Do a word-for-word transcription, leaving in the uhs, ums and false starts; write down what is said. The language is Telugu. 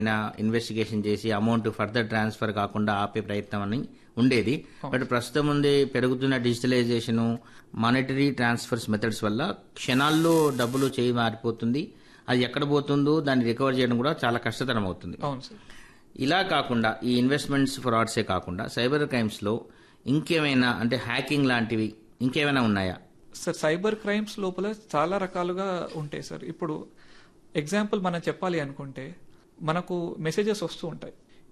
ఇన్వెస్టిగేషన్ చేసి అమౌంట్ ఫర్దర్ ట్రాన్స్ఫర్ కాకుండా ఆపే ప్రయత్నం అని ఉండేది. బట్ ప్రస్తుతం ఉంది పెరుగుతున్న డిజిటలైజేషన్, మానిటరీ ట్రాన్స్ఫర్స్ మెథడ్స్ వల్ల క్షణాల్లో డబ్బులు చేయి మారిపోతుంది. అది ఎక్కడ పోతుందో దాన్ని రికవర్ చేయడం కూడా చాలా కష్టతరం అవుతుంది. అవును సార్. ఇలా కాకుండా ఈ ఇన్వెస్ట్మెంట్స్ ఫ్రాడ్సే కాకుండా సైబర్ క్రైమ్స్ లో ఇంకేమైనా అంటే హ్యాకింగ్ లాంటివి ఇంకేమైనా ఉన్నాయా? సార్ సైబర్ క్రైమ్స్ లోపల చాలా రకాలుగా ఉంటాయి సార్. ఇప్పుడు ఎగ్జాంపుల్ మనం చెప్పాలి అనుకుంటే మనకు మెసేజెస్ వస్తూ ఉంటాయి.